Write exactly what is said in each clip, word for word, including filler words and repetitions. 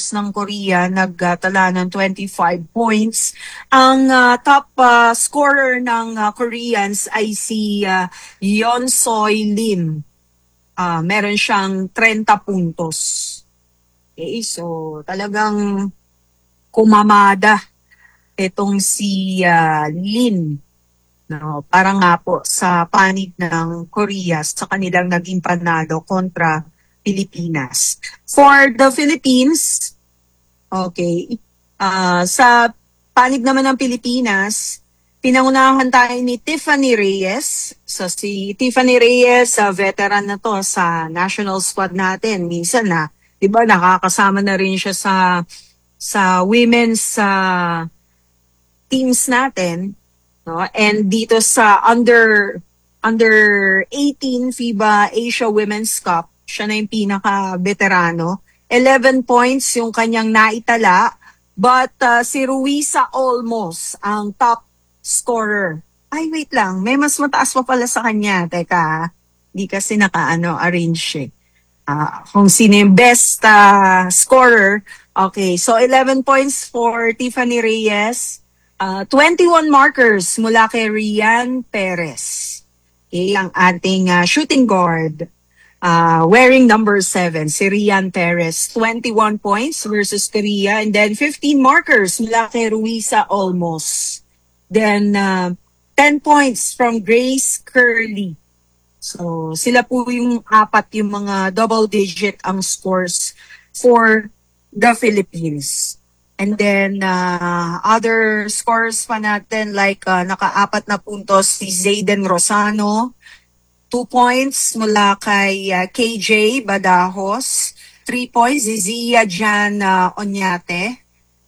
players ng Korea nagtala ng twenty-five points. Ang uh, top uh, scorer ng uh, Koreans ay si uh, Yeon Soy Lim. Uh, meron siyang thirty puntos. Okay, so talagang kumamada itong si uh, Lin. No, para nga po sa panig ng Korea sa kanilang naging panalo kontra Pilipinas. For the Philippines, okay, uh, sa panig naman ng Pilipinas, pinangunahan tayo ni Tiffany Reyes. So si Tiffany Reyes, uh, veteran na to sa national squad natin. Minsan na, di ba, nakakasama na rin siya sa sa women's uh, teams natin. No? And dito sa under under eighteen FIBA Asia Women's Cup, siya na yung pinaka-veterano. eleven points yung kanyang naitala. But uh, si Ruisa Olmos, ang top scorer. Ay, wait lang. May mas mataas pa pala sa kanya. Teka, di kasi naka-ano, arrange eh. Uh, kung sino yung best uh, scorer. Okay, so eleven points for Tiffany Reyes. Uh, twenty-one markers mula kay Rian Perez. Okay, ang ating uh, shooting guard. Uh, wearing number seven, si Rian Perez. twenty-one points versus Korea. And then fifteen markers mula kay Ruisa Olmos. Then uh, ten points from Grace Curley. So sila po yung apat yung mga double digit ang scores for the Philippines. And then uh, other scores pa natin like uh, naka-apat na puntos si Zayden Rosano, two points mula kay uh, K J Badajos, three points si Zia Jan uh, Onyate,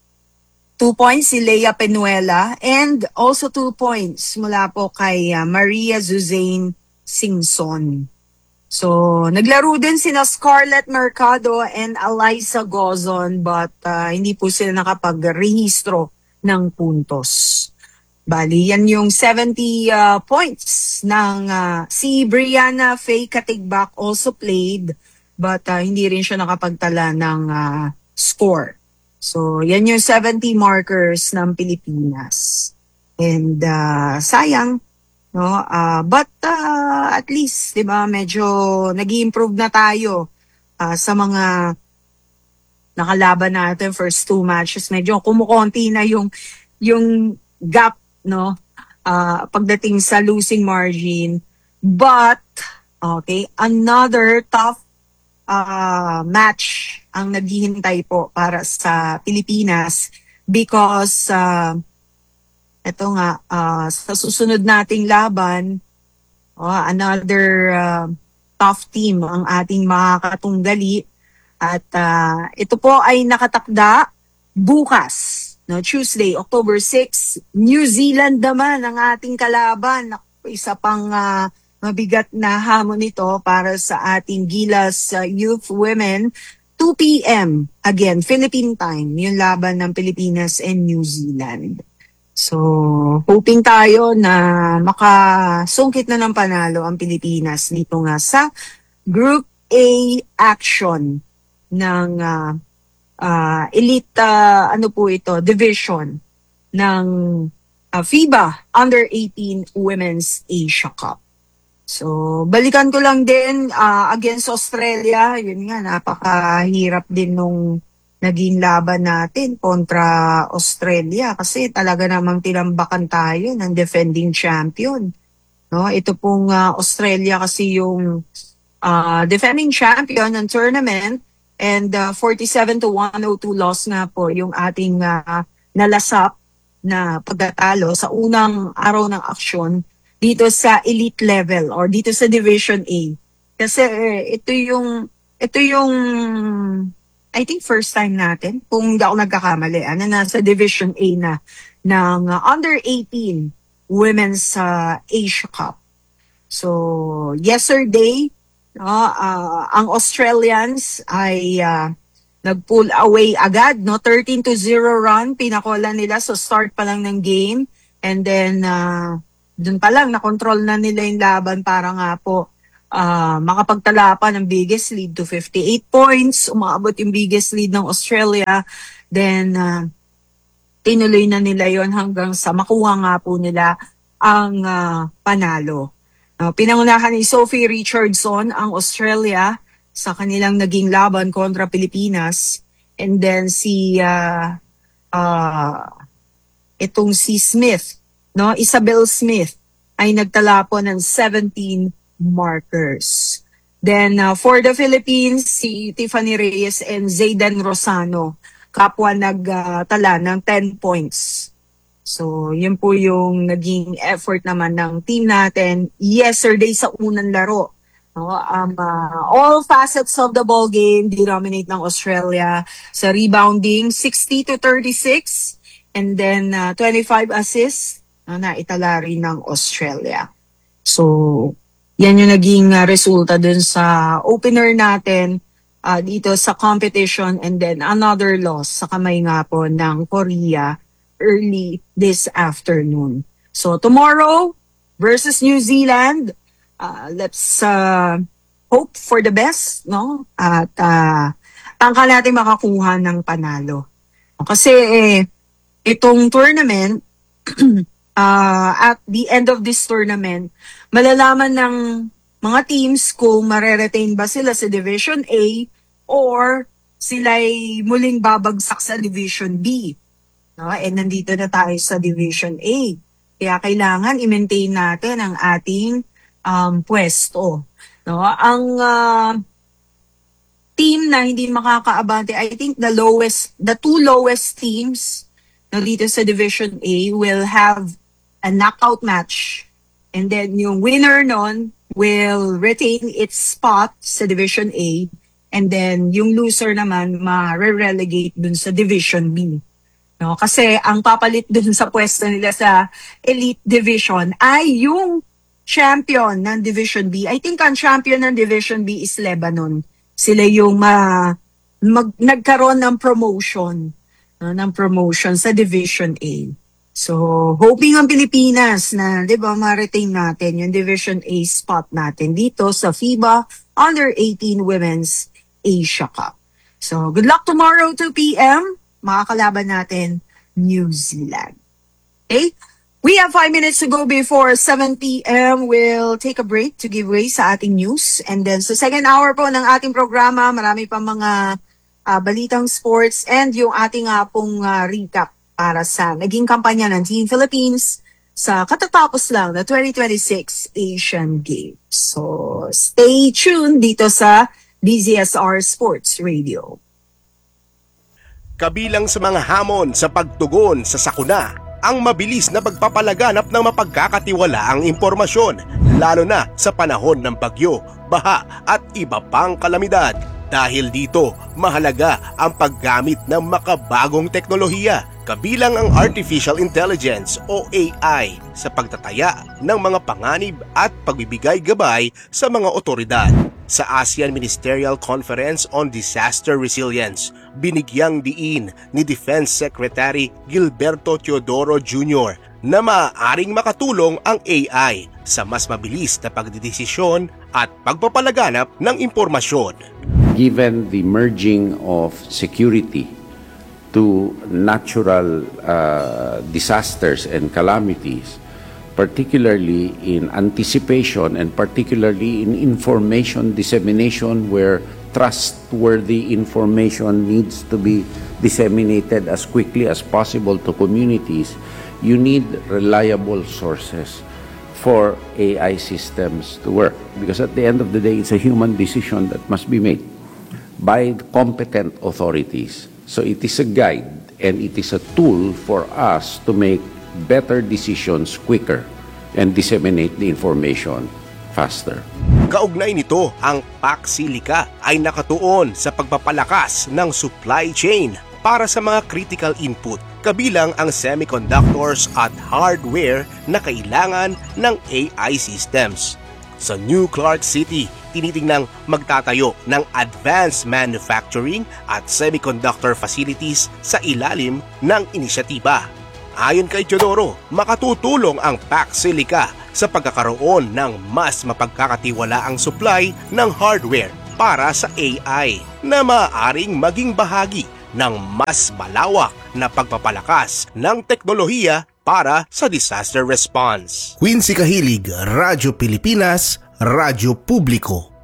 two points si Leia Penuela, and also two points mula po kay uh, Maria Zuzain Singson. So, naglaro din sina Scarlett Mercado and Eliza Gozon but uh, hindi po sila nakapag-rehistro ng puntos. Bali, yan yung seventy uh, points ng uh, si Brianna Faye Katigbak also played but uh, hindi rin siya nakapagtala ng uh, score. So, yan yung seventy markers ng Pilipinas. And uh, sayang, no, uh, but uh, at least 'di ba medyo nag-i-improve na tayo uh, sa mga nakalaban natin first two matches. Medyo kumukonti na yung yung gap, no, uh, pagdating sa losing margin. But okay, another tough uh, match ang naghihintay po para sa Pilipinas because uh, ito nga, uh, sa susunod nating laban, oh, another uh, tough team ang ating makakatunggali. At uh, ito po ay nakatakda bukas, no, Tuesday, October sixth. New Zealand naman ang ating kalaban. Isa pang uh, mabigat na hamon ito para sa ating Gilas uh, Youth Women. two p.m. Again, Philippine time, yung laban ng Pilipinas and New Zealand. So, hoping tayo na makasungkit na ng panalo ang Pilipinas dito nga sa Group A action ng uh, uh, elite, uh, ano po ito, division ng uh, FIBA Under eighteen Women's Asia Cup. So, balikan ko lang din uh, against Australia. Yun nga, napakahirap din nung naging laban natin kontra Australia kasi talaga namang tinambakan tayo ng defending champion. No, ito pong uh, Australia kasi yung uh, defending champion ng tournament and uh, forty-seven to one oh two loss nga po yung ating uh, nalasap na pagkatalo sa unang araw ng aksyon dito sa elite level or dito sa Division A. Kasi eh, ito yung ito yung I think first time natin, kung hindi ako nagkakamali, ano, nasa Division A na ng uh, under eighteen Women's uh, Asia Cup. So, yesterday, no, uh, ang Australians ay uh, nag-pull away agad, no, thirteen to zero run, pinakola nila sa start pa lang ng game. And then, uh, dun pa lang, nakontrol na nila yung laban para nga po uh, makapagtala pa ng biggest lead to fifty-eight points. Umabot yung biggest lead ng Australia. Then, uh, tinuloy na nila yon hanggang sa makuha nga po nila ang uh, panalo. Uh, pinangunahan ni Sophie Richardson ang Australia sa kanilang naging laban kontra Pilipinas. And then si uh, uh, itong si Smith, no, Isabel Smith, ay nagtala po ng seventeen markers. Then uh, for the Philippines, si Tiffany Reyes and Zayden Rosano, kapwa nagtala uh, ng ten points. So, yun po yung naging effort naman ng team natin yesterday sa unang laro. No, um, uh, all facets of the ball game dinominate ng Australia. Sa rebounding, sixty to thirty-six, and then uh, twenty-five assists no, na itala rin ng Australia. So, yan yung naging uh, resulta dun sa opener natin uh, dito sa competition, and then another loss sa kamay nga po ng Korea early this afternoon. So, tomorrow versus New Zealand, Uh, let's uh, hope for the best, no? At uh, tangka natin makakuha ng panalo. Kasi eh, itong tournament, uh, at the end of this tournament, malalaman ng mga teams kung mareretain ba sila sa Division A or sila'y muling babagsak sa Division B. No? And nandito na tayo sa Division A. Kaya kailangan i-maintain natin ang ating Um, pwesto. No? Ang uh, team na hindi makakaabante, I think the lowest, the two lowest teams na dito sa Division A will have a knockout match. And then yung winner nun will retain its spot sa Division A. And then yung loser naman ma-relegate dun sa Division B. No? Kasi ang papalit dun sa pwesto nila sa Elite Division ay yung champion ng Division B. I think ang champion ng Division B is Lebanon. Sila yung ma, mag, nagkaroon ng promotion, no, ng promotion sa Division A. So, hoping ang Pilipinas na, di ba, ma-retain natin yung Division A spot natin dito sa FIBA Under eighteen Women's Asia Cup. So, good luck tomorrow, two p.m. Makakalaban natin, New Zealand. Okay? We have five minutes to go before seven p.m. We'll take a break to give way sa ating news. And then sa second hour po ng ating programa, marami pa mga uh, balitang sports and yung ating uh, pong uh, recap para sa naging kampanya ng Team Philippines sa katatapos lang na twenty twenty-six Asian Games. So stay tuned dito sa D Z S R Sports Radio. Kabilang sa mga hamon sa pagtugon sa sakuna, ang mabilis na pagpapalaganap ng mapagkakatiwalaang impormasyon, lalo na sa panahon ng bagyo, baha at iba pang kalamidad. Dahil dito, mahalaga ang paggamit ng makabagong teknolohiya, kabilang ang Artificial Intelligence o A I sa pagtataya ng mga panganib at pagbibigay gabay sa mga otoridad. Sa ASEAN Ministerial Conference on Disaster Resilience, binigyang diin ni Defense Secretary Gilberto Teodoro Junior na maaaring makatulong ang A I sa mas mabilis na pagdedesisyon at pagpapalaganap ng impormasyon. Given the merging of security to natural uh, disasters and calamities, particularly in anticipation and particularly in information dissemination where trustworthy information needs to be disseminated as quickly as possible to communities, you need reliable sources for A I systems to work. Because at the end of the day, it's a human decision that must be made by competent authorities. So it is a guide and it is a tool for us to make better decisions quicker and disseminate the information faster. Kaugnay nito, ang Paxilica ay nakatuon sa pagpapalakas ng supply chain para sa mga critical input, kabilang ang semiconductors at hardware na kailangan ng A I systems. Sa New Clark City, tinitingnang magtatayo ng advanced manufacturing at semiconductor facilities sa ilalim ng inisyatiba. Ayon kay Teodoro, makatutulong ang Pac Silica sa pagkakaroon ng mas mapagkakatiwalaang supply ng hardware para sa A I na maaaring maging bahagi ng mas malawak na pagpapalakas ng teknolohiya para sa disaster response. Quincy Kahilig, Radyo Pilipinas, Radyo Publiko.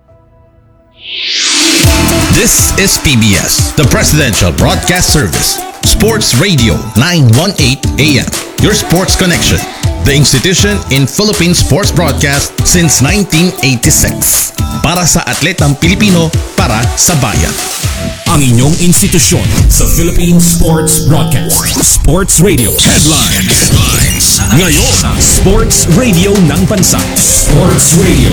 This is P B S, the Presidential Broadcast Service. Sports Radio nine eighteen A M, your sports connection. The institution in Philippine sports broadcast since nineteen eighty-six. Para sa atletang Pilipino, para sa bayan. Ang inyong institusyon sa Philippine Sports Broadcast. Sports Radio. Headlines. Headlines. Ngayon, Sports Radio ng Bansa. Sports Radio.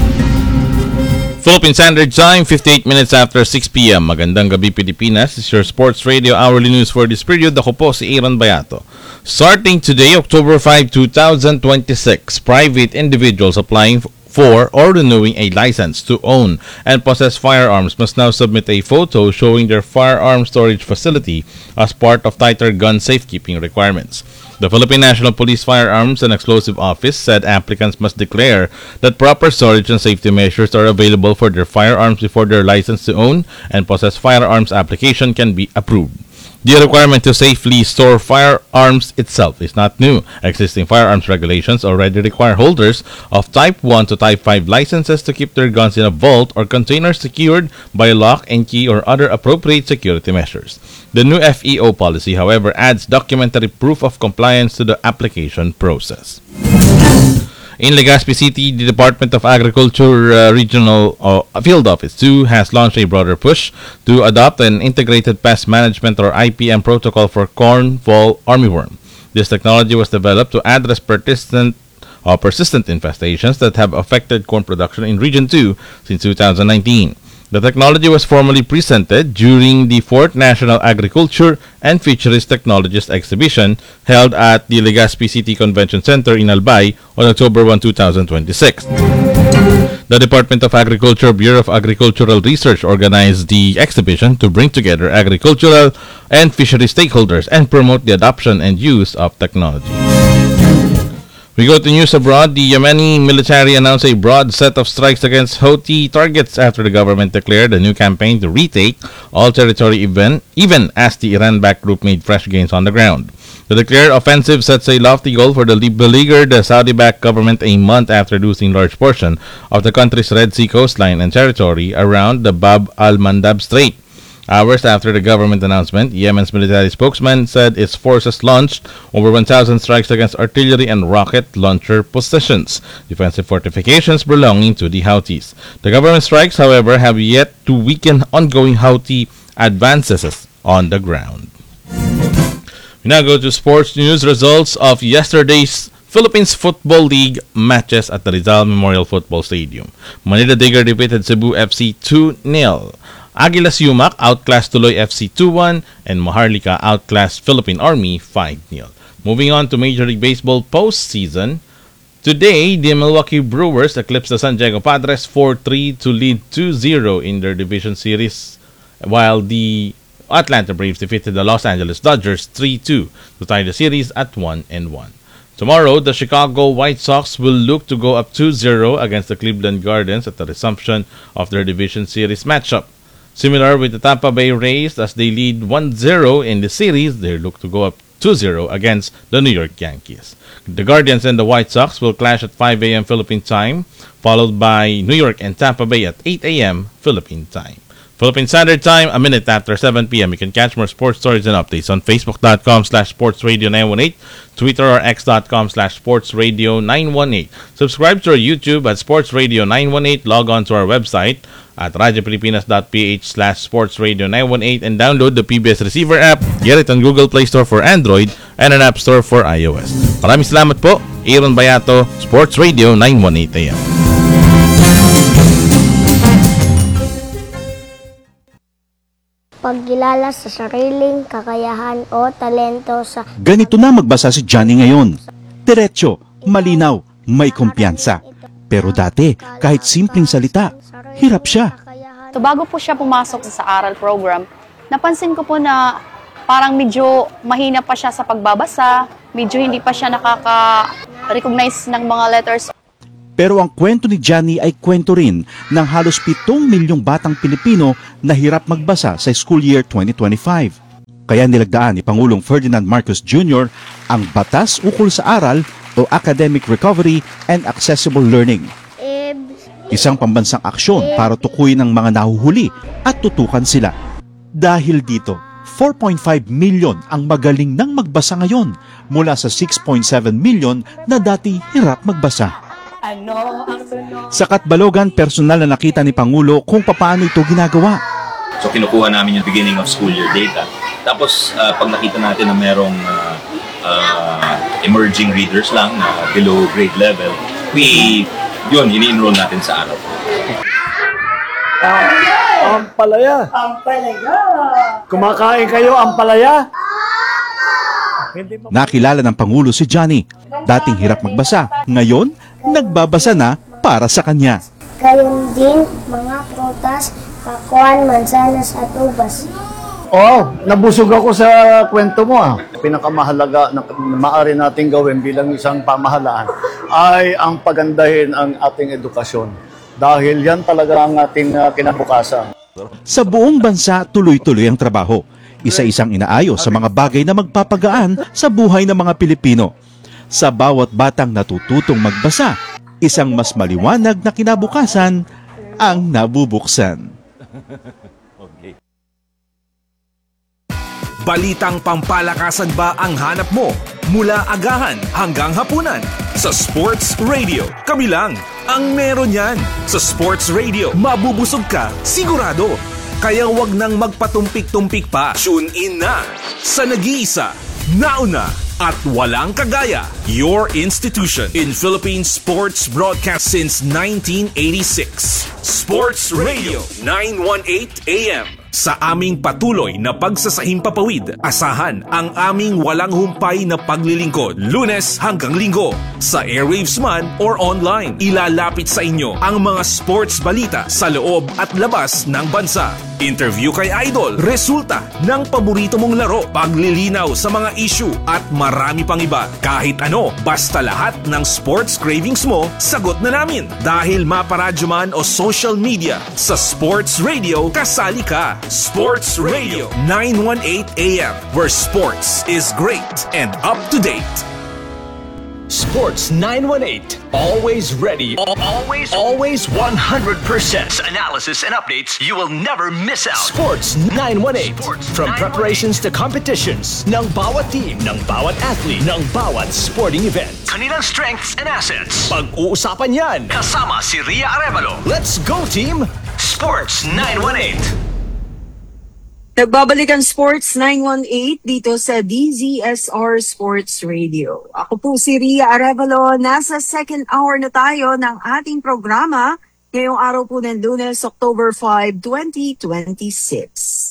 Philippine Standard Time, fifty-eight minutes after six p m Magandang gabi Pilipinas. This is your Sports Radio Hourly News for this period. Ako po si Aaron Bayato. Starting today, October fifth, twenty twenty-six, private individuals applying for or renewing a license to own and possess firearms must now submit a photo showing their firearm storage facility as part of tighter gun safekeeping requirements. The Philippine National Police Firearms and Explosive Office said applicants must declare that proper storage and safety measures are available for their firearms before their license to own and possess firearms application can be approved. The requirement to safely store firearms itself is not new. Existing firearms regulations already require holders of Type one to Type five licenses to keep their guns in a vault or container secured by lock and key or other appropriate security measures. The new F E O policy, however, adds documentary proof of compliance to the application process. In Legazpi City, the Department of Agriculture uh, Regional uh, Field Office two has launched a broader push to adopt an integrated pest management or I P M protocol for corn fall armyworm. This technology was developed to address persistent or persistent infestations that have affected corn production in Region two since two thousand nineteen. The technology was formally presented during the fourth National Agriculture and Fisheries Technologies Exhibition held at the Legazpi City Convention Center in Albay on October first, two thousand twenty-six. The Department of Agriculture Bureau of Agricultural Research organized the exhibition to bring together agricultural and fishery stakeholders and promote the adoption and use of technology. We go to news abroad. The Yemeni military announced a broad set of strikes against Houthi targets after the government declared a new campaign to retake all territory even, even as the Iran-backed group made fresh gains on the ground. The declared offensive sets a lofty goal for the beleaguered Saudi-backed government a month after losing large portion of the country's Red Sea coastline and territory around the Bab al-Mandab Strait. Hours after the government announcement, Yemen's military spokesman said its forces launched over one thousand strikes against artillery and rocket launcher positions, defensive fortifications belonging to the Houthis. The government strikes, however, have yet to weaken ongoing Houthi advances on the ground. We now go to sports news. Results of yesterday's Philippines Football League matches at the Rizal Memorial Football Stadium. Manila Digger defeated Cebu F C two nil. Aguilas Yumak outclassed Tuloy F C two one and Maharlika outclassed Philippine Army five nil. Moving on to Major League Baseball postseason. Today, the Milwaukee Brewers eclipsed the San Diego Padres four three to lead two zero in their division series, while the Atlanta Braves defeated the Los Angeles Dodgers three two to tie the series at one and one. Tomorrow, the Chicago White Sox will look to go up two zero against the Cleveland Guardians at the resumption of their division series matchup. Similar with the Tampa Bay Rays, as they lead one zero in the series, they look to go up two zero against the New York Yankees. The Guardians and the White Sox will clash at five a m Philippine time, followed by New York and Tampa Bay at eight a m Philippine time. Philippine Standard Time, a minute after seven p m You can catch more sports stories and updates on Facebook.com slash Sports Radio 918, Twitter or X.com slash Sports Radio 918. Subscribe to our YouTube at Sports Radio nine one eight. Log on to our website at radiopilipinas.ph slash Sports Radio 918 and download the P B S Receiver app. Get it on Google Play Store for Android and an App Store for iOS. Maraming salamat po. Aaron Bayato, Sports Radio nine eighteen A M. Pagkilala sa sariling kakayahan o talento sa... Ganito na magbasa si Johnny ngayon. Diretso, malinaw, may kumpiyansa. Pero dati, kahit simpleng salita, hirap siya. So bago po siya pumasok sa aral program, napansin ko po na parang medyo mahina pa siya sa pagbabasa, medyo hindi pa siya nakaka-recognize ng mga letters. Pero ang kwento ni Johnny ay kwento rin ng halos pitong milyong batang Pilipino na hirap magbasa sa school year twenty twenty-five. Kaya nilagdaan ni Pangulong Ferdinand Marcos Junior ang Batas Ukol sa Aral o Academic Recovery and Accessible Learning. Isang pambansang aksyon para tukuyin ang mga nahuhuli at tutukan sila. Dahil dito, four point five million ang magaling nang magbasa ngayon mula sa six point seven million na dati hirap magbasa. Sa Katbalogan, personal na nakita ni Pangulo kung paano ito ginagawa. So kinukuha namin yung beginning of school year data. Tapos uh, pag nakita natin na merong uh, uh, emerging readers lang na uh, below grade level, we, yun, ini-enroll natin sa araw. Ampalaya. Ampalaya. Kumakain kayo ampalaya? Nakilala ng Pangulo si Johnny. Dating hirap magbasa, ngayon nagbabasa na para sa kanya. Gayon din mga prutas, pakuan, mansanas at ubas. Oh, nabusog ako sa kwento mo ah. Pinakamahalaga na maaari nating gawin bilang isang pamahalaan ay ang pagandahin ang ating edukasyon. Dahil yan talaga ang ating uh, kinabukasan. Sa buong bansa, tuloy-tuloy ang trabaho. Isa-isang inaayos sa mga bagay na magpapagaan sa buhay ng mga Pilipino. Sa bawat batang natututong magbasa, isang mas maliwanag na kinabukasan ang nabubuksan. Balitang pampalakasan ba ang hanap mo? Mula agahan hanggang hapunan sa Sports Radio. Kami lang ang meron yan. Sa Sports Radio, mabubusog ka, sigurado. Kaya wag nang magpatumpik-tumpik pa. Tune in na sa nag-iisa, nauna at walang kagaya, your institution in Philippine sports broadcast since nineteen eighty-six. Sports Radio nine eighteen A M. Sa aming patuloy na pagsasahimpapawid, asahan ang aming walang humpay na paglilingkod, Lunes hanggang Linggo, sa airwaves man or online. Ilalapit sa inyo ang mga sports balita sa loob at labas ng bansa. Interview kay Idol, resulta ng paborito mong laro, paglilinaw sa mga issue at marami pang iba. Kahit ano, basta lahat ng sports cravings mo, sagot na namin. Dahil maparadyo man o social media, sa Sports Radio, kasali ka. Sports Radio nine eighteen A M, where sports is great and up to date. Sports nine eighteen, always ready, always, always one hundred percent analysis and updates you will never miss out. Sports nine eighteen, Sports from preparations to competitions, ng bawat team, ng bawat athlete, ng bawat sporting event. Kanilang strengths and assets, pag-uusapan yan, kasama si Ria Arevalo. Let's go team! Sports nine eighteen. Nagbabalik ang Sports nine eighteen dito sa D Z S R Sports Radio. Ako po si Ria Arevalo. Nasa second hour na tayo ng ating programa ngayong araw po ng Lunes, October fifth, twenty twenty-six.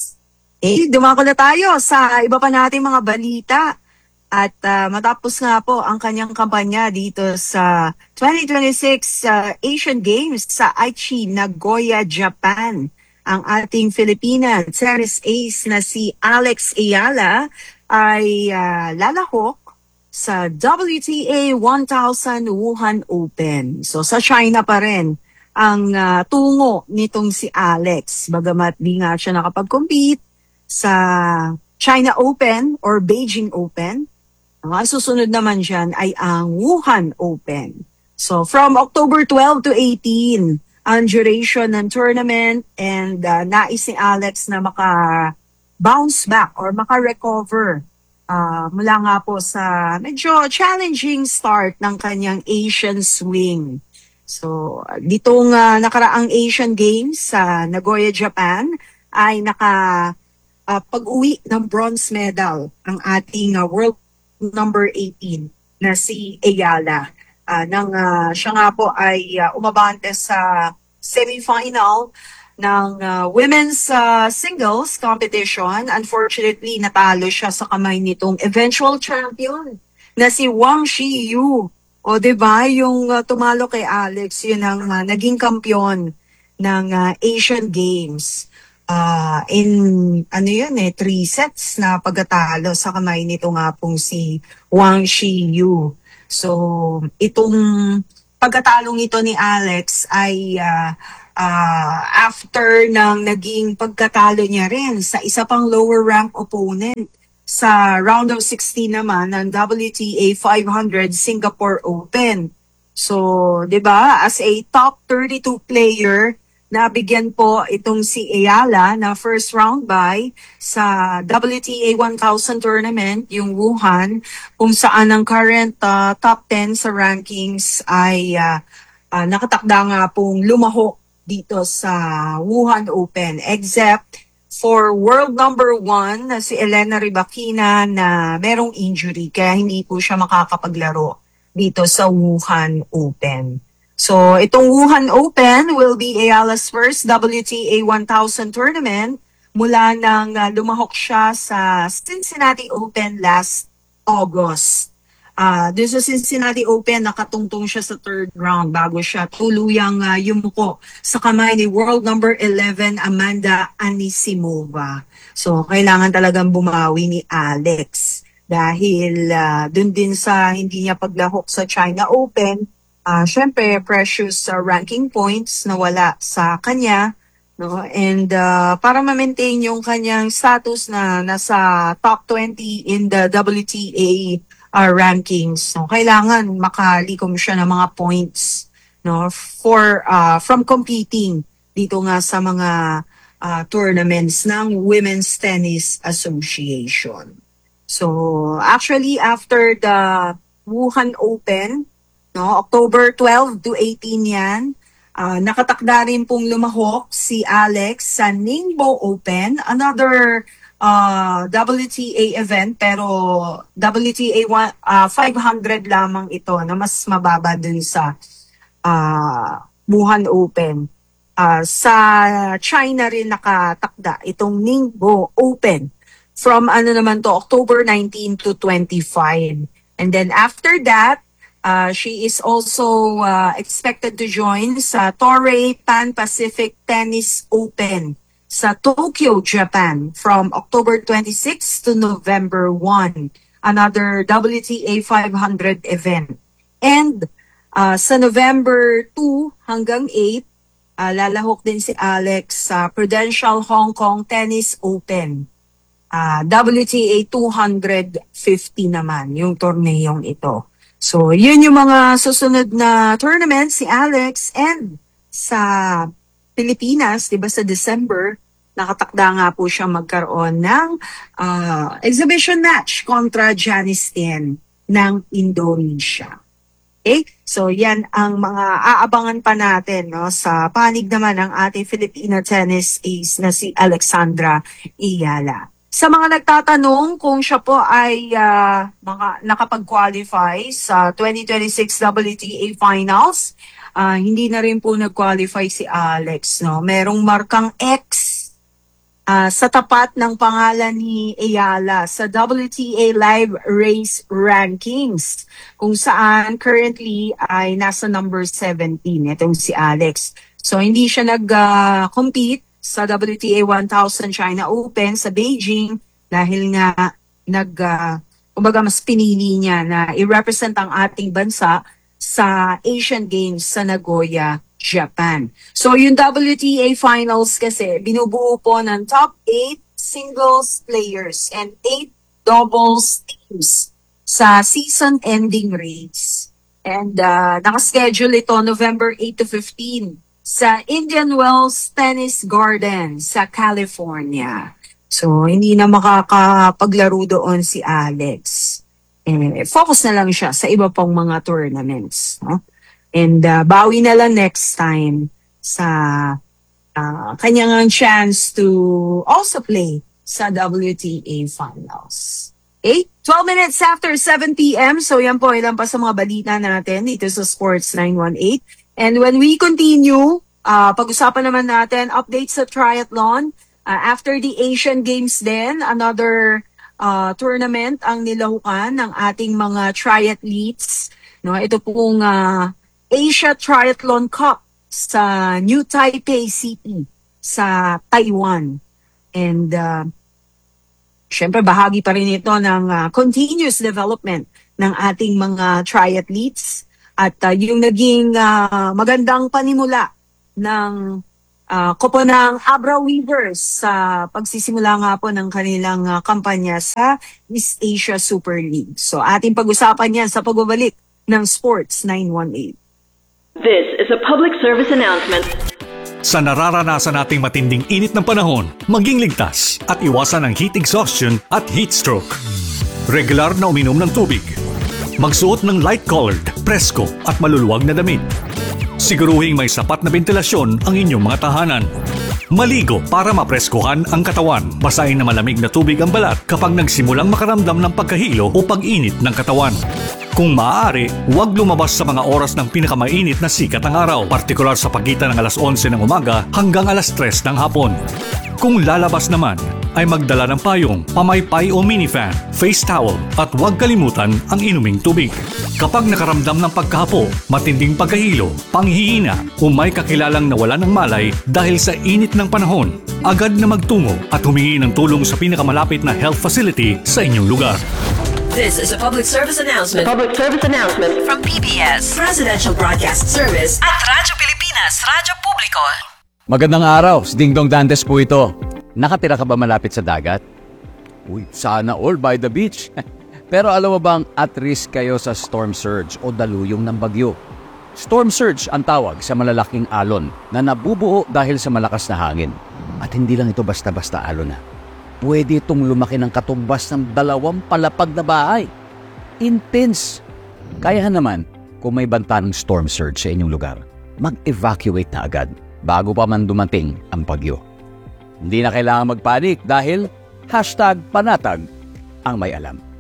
Eh, dumako na tayo sa iba pa nating mga balita. At uh, matapos nga po ang kanyang kampanya dito sa twenty twenty-six uh, Asian Games sa Aichi, Nagoya, Japan. Ang ating Filipina tennis ace na si Alex Ayala ay uh, lalahok sa W T A one thousand Wuhan Open. So sa China pa rin ang uh, tungo nitong si Alex. Bagamat di nga siya nakapag-compete sa China Open or Beijing Open, ang susunod naman dyan ay ang Wuhan Open. So from October twelve to eighteen, ang duration ng tournament, and uh, nais ni Alex na maka-bounce back or maka-recover uh, mula nga po sa medyo challenging start ng kanyang Asian swing. So, ditong uh, nakaraang Asian Games sa Nagoya, Japan, ay naka uh, pag-uwi ng bronze medal ang ating uh, world number eighteen na si Ayala. Uh, nang uh, siya nga po ay uh, umabante sa semifinal ng uh, women's uh, singles competition. Unfortunately, natalo siya sa kamay nitong eventual champion na si Wang Shiyu. O diba, yung uh, tumalo kay Alex, yun ang uh, naging kampiyon ng uh, Asian Games. uh, in ano yun eh, three sets na pagkatalo sa kamay nito nga pong si Wang Shiyu. So, itong pagkatalong ito ni Alex ay uh, uh, after ng naging pagkatalo niya rin sa isa pang lower rank opponent sa round of sixteen naman ng W T A five hundred Singapore Open. So, 'di ba, as a top thirty-two player, nabigyan po itong si Ayala na first round bye sa W T A one thousand tournament, yung Wuhan, kung saan ang current uh, top ten sa rankings ay uh, uh, nakatakda nga pong lumahok dito sa Wuhan Open, except for world number one na si Elena Rybakina na merong injury kaya hindi po siya makakapaglaro dito sa Wuhan Open. So, itong Wuhan Open will be Ayala's first W T A one thousand tournament mula nang uh, lumahok siya sa Cincinnati Open last August. Uh, doon sa Cincinnati Open, nakatungtong siya sa third round bago siya tuluyang uh, yumuko sa kamay ni world number eleven Amanda Anisimova. So, kailangan talagang bumawi ni Alex dahil uh, doon din sa hindi niya paglahok sa China Open, uh, syempre precious uh, ranking points na wala sa kanya, no? And uh, para ma-maintain yung kanyang status na nasa top twenty in the W T A uh, rankings, no, kailangan makalikom siya ng mga points, no, for uh, from competing dito nga sa mga uh, tournaments ng Women's Tennis Association. So actually after the Wuhan Open, no, October twelve to eighteen yan, uh, nakatakda rin pong lumahok si Alex sa Ningbo Open, another Uh, W T A event pero W T A one, uh, five hundred lamang ito na mas mababa dun sa uh, Wuhan Open. Uh, sa China rin nakatakda itong Ningbo Open from ano naman to October nineteen to twenty-five. And then after that, uh, she is also uh, expected to join sa Toray Pan-Pacific Tennis Open sa Tokyo, Japan from October twenty-sixth to November first, another W T A five hundred event. And uh, sa November second hanggang eighth, uh, lalahok din si Alex sa Prudential Hong Kong Tennis Open. Uh, W T A two fifty naman yung torneyong ito. So, yun yung mga susunod na tournaments si Alex. And sa Pilipinas, diba sa December, nakatakda nga po siya magkaroon ng uh, exhibition match kontra Janice Tien ng Indonesia. Okay? So yan ang mga aabangan pa natin, no, sa panig naman ng ating Filipina tennis ace na si Alexandra Ayala. Sa mga nagtatanong kung siya po ay uh, maka, nakapag-qualify sa twenty twenty-six W T A Finals, uh, hindi na rin po nag-qualify si Alex, no? Merong markang X Uh, sa tapat ng pangalan ni Ayala sa W T A Live Race Rankings, kung saan currently ay nasa number seventeen itong si Alex. So hindi siya nag-compete uh, sa W T A one thousand China Open sa Beijing dahil nga nag uh, kumbaga mas pinili niya na i-represent ang ating bansa sa Asian Games sa Nagoya, Japan. So yung W T A Finals kasi binubuo po ng top eight singles players and eight doubles teams sa season-ending race. And uh, nakaschedule ito November eight to fifteen sa Indian Wells Tennis Garden sa California. So hindi na makakapaglaro doon si Alex. Eh, focus na lang siya sa iba pang mga tournaments, no? And uh, bawi na lang next time sa uh, kanyang chance to also play sa W T A Finals. Okay? twelve minutes after seven p m So yan po, ilan pa sa mga balita natin dito sa Sports nine one eight. And when we continue, uh, pag-usapan naman natin, updates sa triathlon. Uh, after the Asian Games din, another uh, tournament ang nilahukan ng ating mga triathletes. No, ito pong uh, Asia Triathlon Cup sa New Taipei City sa Taiwan. And uh, syempre bahagi pa rin ito ng uh, continuous development ng ating mga triathletes at uh, yung naging uh, magandang panimula ng uh, koponang Abra Weavers sa pagsisimula nga po ng kanilang uh, kampanya sa East Asia Super League. So ating pag-usapan yan sa pagbabalik ng Sports nine one eight. This is a public service announcement. Sa nararanasan nating matinding init ng panahon, maging ligtas at iwasan ang heat exhaustion at heat stroke. Regular na uminom ng tubig. Magsuot ng light-colored, presko at maluluwag na damit. Siguruhing may sapat na ventilasyon ang inyong mga tahanan. Maligo para mapreskuhan ang katawan. Basahin na malamig na tubig ang balat kapag nagsimulang makaramdam ng pagkahilo o pag-init ng katawan. Kung maaari, huwag lumabas sa mga oras ng pinakamainit na sikat ng araw, partikular sa pagitan ng alas onse ng umaga hanggang alas tres ng hapon. Kung lalabas naman, ay magdala ng payong, pamaypay o minifan, face towel at huwag kalimutan ang inuming tubig. Kapag nakaramdam ng pagkahapo, matinding pagkahilo, panghihina o may kakilalang nawalan ng malay dahil sa init ng panahon, agad na magtungo at humingi ng tulong sa pinakamalapit na health facility sa inyong lugar. This is a public service announcement. Public service announcement From P B S, Presidential Broadcast Service at Radyo Pilipinas, Radyo Publiko. Magandang araw, si Ding Dong Dantes po ito. Nakatira ka ba malapit sa dagat? Uy, sana all by the beach. Pero alam mo bang at risk kayo sa storm surge o daluyong ng bagyo? Storm surge ang tawag sa malalaking alon na nabubuo dahil sa malakas na hangin. At hindi lang ito basta-basta alon na. Pwede itong lumaki ng katumbas ng dalawang palapag na bahay. Intense. Kaya naman, kung may banta ng storm surge sa inyong lugar, mag-evacuate na agad bago pa man dumating ang bagyo. Hindi na kailangan magpanik dahil hashtag panatag ang may alam.